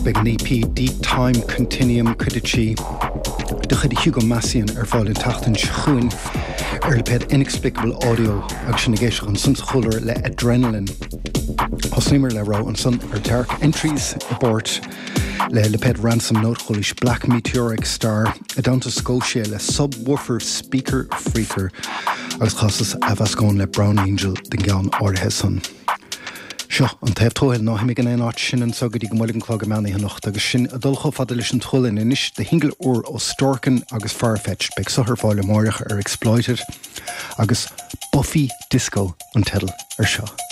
beag an EP Deep Time Continuum Cudici de chud Hugo Massian fáil in tachtan chuin le ped Inexplicable Audio agus sin géisio an sun choler le Adrenaline Hosnimer le rá an sun dark entries abort le ped Ransom Note cholis Black Meteoric Star down to Scotia le Subwoofer Speaker Freaker agus chasas avascón le Brown Angel den gan orthe sun. Seo, an taobh tóil ná haimig an éon áit sin an sogad í go mailig an clog amana hanacht agus sin a dul chofada leis an tuilin inis de hingel úr ó Storken agus Farfetched beag sothar fáile móireach Exploited agus Buffy Disco an tedal seo.